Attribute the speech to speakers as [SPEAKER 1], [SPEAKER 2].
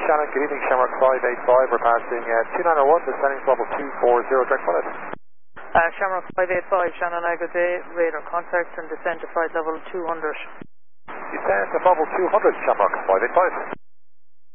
[SPEAKER 1] Shannon, good evening, Shamrock 585, we're passing 2901, descending to level 240, direct pilot.
[SPEAKER 2] Shamrock 585, Shannon, good day, radar contact and descend to flight level 200.
[SPEAKER 1] Descend to level 200, Shamrock 585.